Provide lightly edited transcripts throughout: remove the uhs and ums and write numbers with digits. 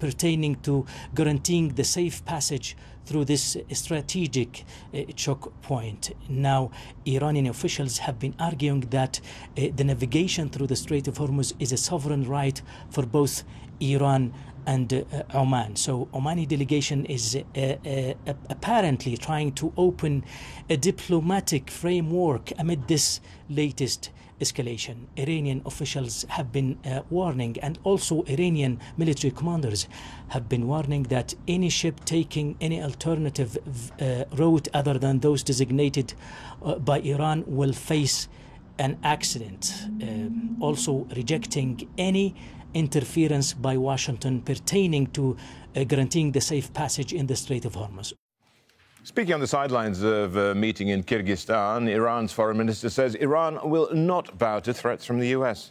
pertaining to guaranteeing the safe passage through this strategic choke point. Now, Iranian officials have been arguing that the navigation through the Strait of Hormuz is a sovereign right for both Iran and Oman. So Omani delegation is apparently trying to open a diplomatic framework amid this latest escalation. Iranian officials have been warning, and also Iranian military commanders have been warning that any ship taking any alternative route other than those designated by Iran will face an accident. Also rejecting any interference by Washington pertaining to guaranteeing the safe passage in the Strait of Hormuz. Speaking on the sidelines of a meeting in Kyrgyzstan, Iran's foreign minister says Iran will not bow to threats from the US.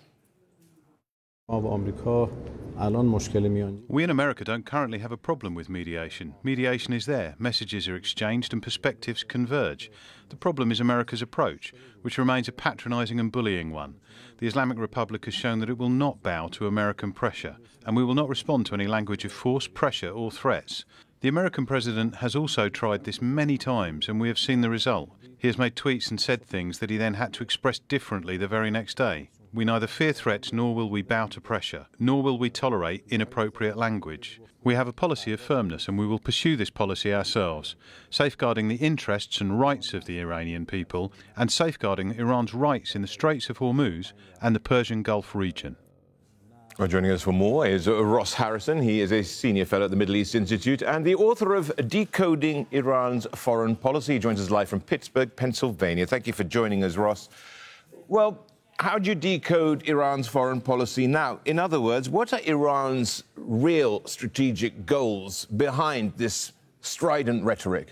We in America don't currently have a problem with mediation. Mediation is there, messages are exchanged and perspectives converge. The problem is America's approach, which remains a patronising and bullying one. The Islamic Republic has shown that it will not bow to American pressure, and we will not respond to any language of force, pressure or threats. The American president has also tried this many times, and we have seen the result. He has made tweets and said things that he then had to express differently the very next day. We neither fear threats nor will we bow to pressure, nor will we tolerate inappropriate language. We have a policy of firmness, and we will pursue this policy ourselves, safeguarding the interests and rights of the Iranian people and safeguarding Iran's rights in the Straits of Hormuz and the Persian Gulf region. Well, joining us for more is Ross Harrison. He is a senior fellow at the Middle East Institute and the author of Decoding Iran's Foreign Policy. He joins us live from Pittsburgh, Pennsylvania. Thank you for joining us, Ross. Well, how do you decode Iran's foreign policy now? In other words, what are Iran's real strategic goals behind this strident rhetoric?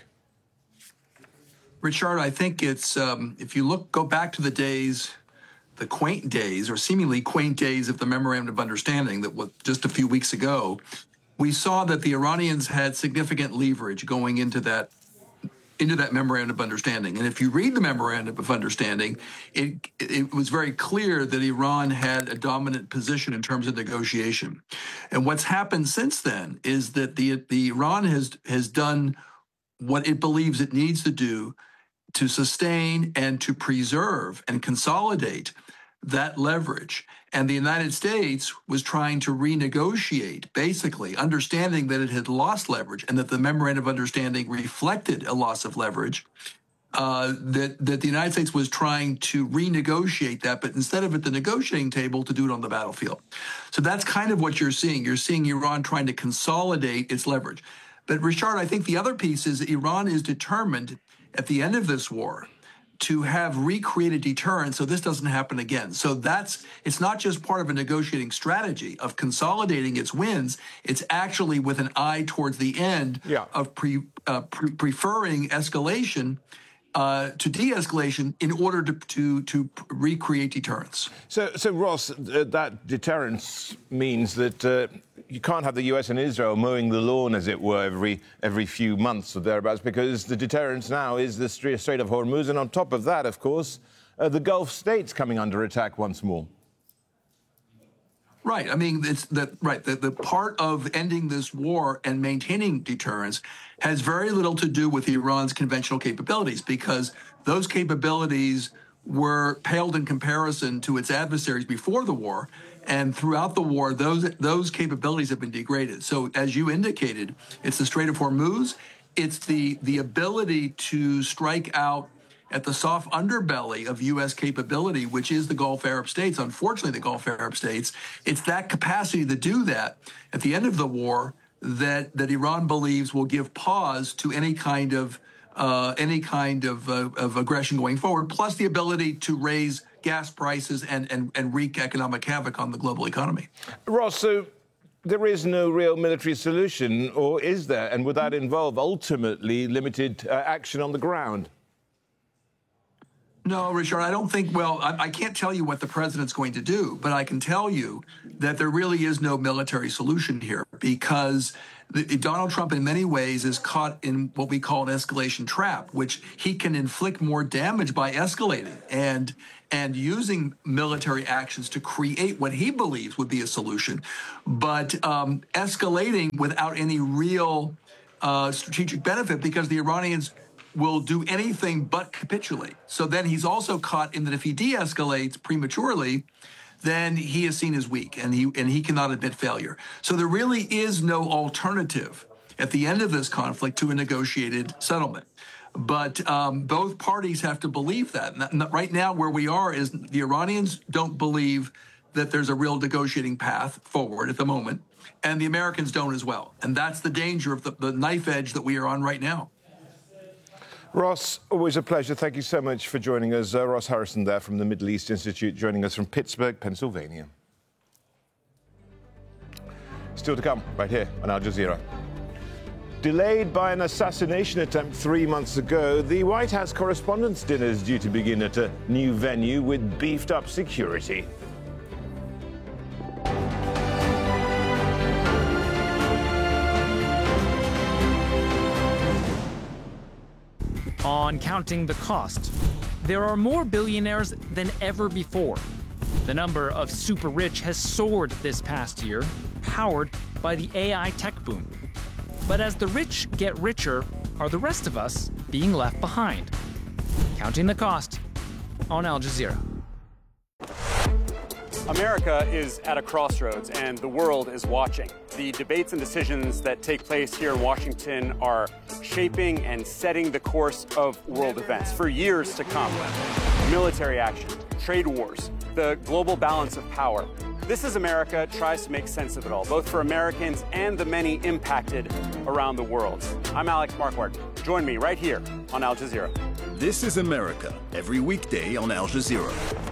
Richard, I think it's, if you go back to the quaint days, or seemingly quaint days of the Memorandum of Understanding that was just a few weeks ago, we saw that the Iranians had significant leverage going into that Memorandum of Understanding. And if you read the Memorandum of Understanding, it was very clear that Iran had a dominant position in terms of negotiation. And what's happened since then is that the Iran has done what it believes it needs to do to sustain and to preserve and consolidate that leverage. And the United States was trying to renegotiate, basically, understanding that it had lost leverage and that the Memorandum of Understanding reflected a loss of leverage, that the United States was trying to renegotiate that, but instead of at the negotiating table, to do it on the battlefield. So that's kind of what you're seeing. You're seeing Iran trying to consolidate its leverage. But Richard, I think the other piece is that Iran is determined at the end of this war to have recreated deterrence so this doesn't happen again. So it's not just part of a negotiating strategy of consolidating its wins, it's actually with an eye towards the end of preferring escalation to de-escalation in order to recreate deterrence. So Ross, that deterrence means that you can't have the US and Israel mowing the lawn, as it were, every few months or thereabouts, because the deterrence now is the Strait of Hormuz, and on top of that, of course, the Gulf states coming under attack once more. Right. I mean, it's the part of ending this war and maintaining deterrence has very little to do with Iran's conventional capabilities, because those capabilities were paled in comparison to its adversaries before the war. And throughout the war, those capabilities have been degraded. So as you indicated, it's the Strait of Hormuz. It's the ability to strike out at the soft underbelly of U.S. capability, which is the Gulf Arab states. Unfortunately, the Gulf Arab states, it's that capacity to do that at the end of the war that Iran believes will give pause to any kind of aggression going forward, plus the ability to raise gas prices and wreak economic havoc on the global economy. Ross, so there is no real military solution, or is there? And would that involve ultimately limited action on the ground? No, Richard, I don't think, I can't tell you what the president's going to do, but I can tell you that there really is no military solution here, because Donald Trump, in many ways, is caught in what we call an escalation trap, which he can inflict more damage by escalating and using military actions to create what he believes would be a solution, but escalating without any real strategic benefit, because the Iranians will do anything but capitulate. So then he's also caught in that if he de-escalates prematurely, then he is seen as weak, and he cannot admit failure. So there really is no alternative at the end of this conflict to a negotiated settlement. But both parties have to believe that. And right now, where we are is the Iranians don't believe that there's a real negotiating path forward at the moment, and the Americans don't as well. And that's the danger of the knife edge that we are on right now. Ross, always a pleasure. Thank you so much for joining us. Ross Harrison there from the Middle East Institute, joining us from Pittsburgh, Pennsylvania. Still to come, right here on Al Jazeera. Delayed by an assassination attempt 3 months ago, the White House Correspondents' Dinner is due to begin at a new venue with beefed-up security. On Counting the Cost, there are more billionaires than ever before. The number of super rich has soared this past year, powered by the AI tech boom. But as the rich get richer, are the rest of us being left behind? Counting the Cost on Al Jazeera. America is at a crossroads, and the world is watching. The debates and decisions that take place here in Washington are shaping and setting the course of world events for years to come. Military action, trade wars, the global balance of power. This Is America tries to make sense of it all, both for Americans and the many impacted around the world. I'm Alex Marquardt. Join me right here on Al Jazeera. This Is America, every weekday on Al Jazeera.